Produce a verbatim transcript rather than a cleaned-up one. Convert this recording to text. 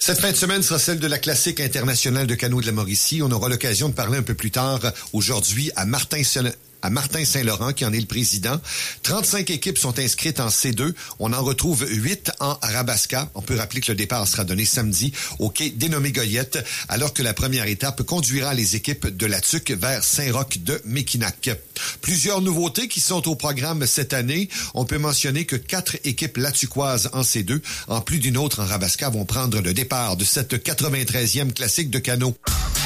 Cette fin de semaine sera celle de la classique internationale de canot de la Mauricie. On aura l'occasion de parler un peu plus tard aujourd'hui à Martin Saint- à Martin Saint-Laurent, qui en est le président. trente-cinq équipes sont inscrites en C deux. On en retrouve huit en Arabasca. On peut rappeler que le départ sera donné samedi au quai dénommé Goyette, alors que la première étape conduira les équipes de la Tuque vers Saint-Roch de Mekinac. Plusieurs nouveautés qui sont au programme cette année. On peut mentionner que quatre équipes latuquoises en C deux, en plus d'une autre en Arabasca, vont prendre le départ de cette quatre-vingt-treizième classique de canot.